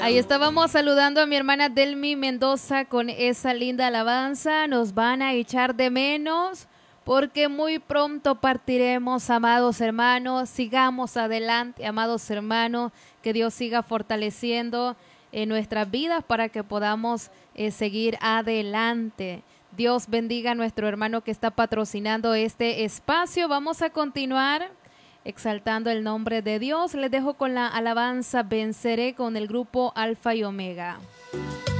Ahí estábamos saludando a mi hermana Delmi Mendoza con esa linda alabanza. Nos van a echar de menos porque muy pronto partiremos, amados hermanos. Sigamos adelante, amados hermanos. Que Dios siga fortaleciendo en nuestras vidas para que podamos seguir adelante. Dios bendiga a nuestro hermano que está patrocinando este espacio. Vamos a continuar exaltando el nombre de Dios. Les dejo con la alabanza Venceré con el grupo Alfa y Omega.